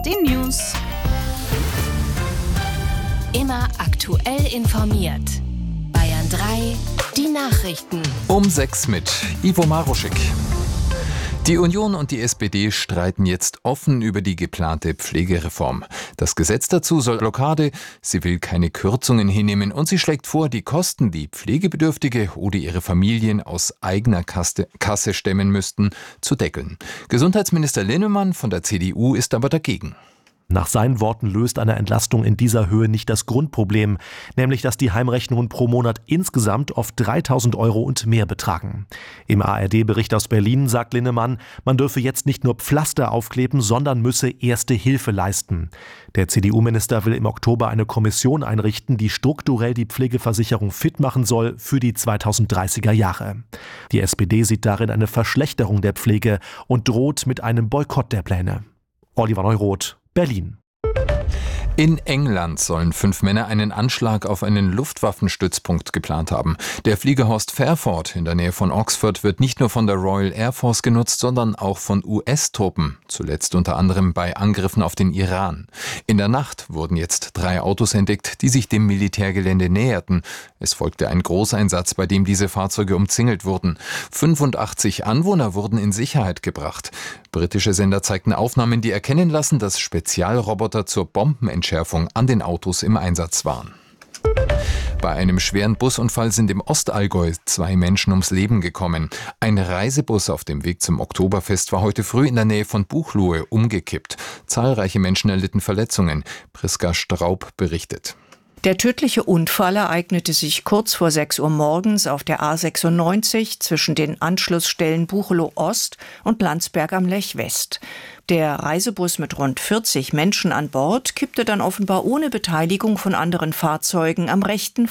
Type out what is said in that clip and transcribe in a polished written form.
den News. Immer aktuell informiert. Bayern 3, die Nachrichten. Um 6 mit Ivo Maruschik. Die Union und die SPD streiten jetzt offen über die geplante Pflegereform. Das Gesetz dazu soll Blockade, sie will keine Kürzungen hinnehmen und sie schlägt vor, die Kosten, die Pflegebedürftige oder ihre Familien aus eigener Kasse stemmen müssten, zu deckeln. Gesundheitsminister Linnemann von der CDU ist aber dagegen. Nach seinen Worten löst eine Entlastung in dieser Höhe nicht das Grundproblem, nämlich dass die Heimrechnungen pro Monat insgesamt oft 3.000 € und mehr betragen. Im ARD-Bericht aus Berlin sagt Linnemann, man dürfe jetzt nicht nur Pflaster aufkleben, sondern müsse erste Hilfe leisten. Der CDU-Minister will im Oktober eine Kommission einrichten, die strukturell die Pflegeversicherung fit machen soll für die 2030er Jahre. Die SPD sieht darin eine Verschlechterung der Pflege und droht mit einem Boykott der Pläne. Oliver Neuroth, Berlin. In England sollen 5 Männer einen Anschlag auf einen Luftwaffenstützpunkt geplant haben. Der Fliegerhorst Fairford in der Nähe von Oxford wird nicht nur von der Royal Air Force genutzt, sondern auch von US-Truppen, zuletzt unter anderem bei Angriffen auf den Iran. In der Nacht wurden jetzt 3 Autos entdeckt, die sich dem Militärgelände näherten. Es folgte ein Großeinsatz, bei dem diese Fahrzeuge umzingelt wurden. 85 Anwohner wurden in Sicherheit gebracht. Britische Sender zeigten Aufnahmen, die erkennen lassen, dass Spezialroboter zur Bombenentschärfung an den Autos im Einsatz waren. Bei einem schweren Busunfall sind im Ostallgäu 2 Menschen ums Leben gekommen. Ein Reisebus auf dem Weg zum Oktoberfest war heute früh in der Nähe von Buchloe umgekippt. Zahlreiche Menschen erlitten Verletzungen. Priska Straub berichtet. Der tödliche Unfall ereignete sich kurz vor 6 Uhr morgens auf der A96 zwischen den Anschlussstellen Buchloe Ost und Landsberg am Lech West. Der Reisebus mit rund 40 Menschen an Bord kippte dann offenbar ohne Beteiligung von anderen Fahrzeugen am rechten